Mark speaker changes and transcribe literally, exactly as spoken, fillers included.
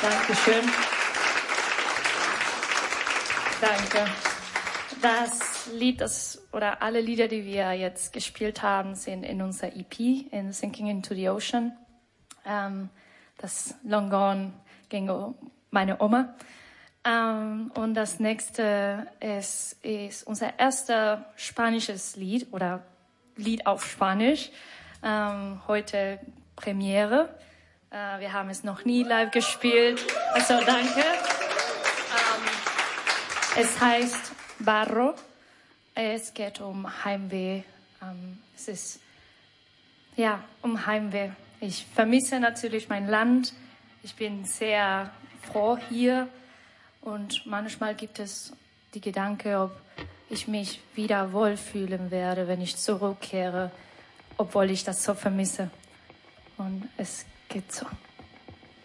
Speaker 1: Dankeschön. Danke. Das Lied, das, oder alle Lieder, die wir jetzt gespielt haben, sind in unserer E P, in Sinking into the Ocean. Ähm, das Long Gone ging um meine Oma. Ähm, und das nächste ist, ist unser erster spanisches Lied oder Lied auf Spanisch. Ähm, heute Premiere. Äh, wir haben es noch nie live gespielt. Also danke. Ähm, es heißt Barro. Es geht um Heimweh. Ähm, es ist ja um Heimweh. Ich vermisse natürlich mein Land. Ich bin sehr froh hier. Und manchmal gibt es die Gedanke, ob ich mich wieder wohlfühlen werde, wenn ich zurückkehre, obwohl ich das so vermisse. Und es geht so.